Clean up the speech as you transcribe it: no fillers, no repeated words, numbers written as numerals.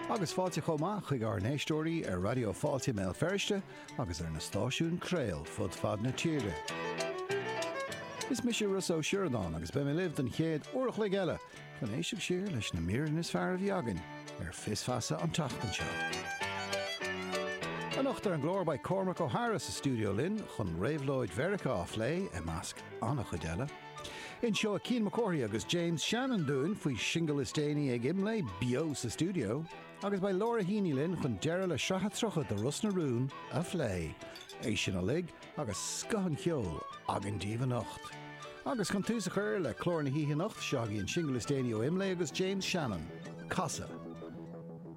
Agus fáilte chomá chuig ar néistóirí ar radio Fáilte Mail Ferriste agus ar na stáisiún Crail fud fad na tíre. Is mis sé Russo Sheridan agus be mé liv den chéad uirich le geile chun éisiú siar leis na miran is fear a bheagan ar fisfasa an tachtan seo. An ochtar an glór by Cormac O'Hara sa Studio Lynn chun Raibhlóid Verica off lei e masc annach chudela. In seo Cian McCorry agus James Shannon dún faoi single is déine ag imlé bio sa studio agus by Laura Heaney Lynn chun deire le seacha trocha de Rusna Rún a phlé. É sin a lig agus scahan ceol agan díomh nocht. Agus chun tús a chur le clór na híhe nocht seagaí an single is déine ó imlé agus James Shannon. Casa.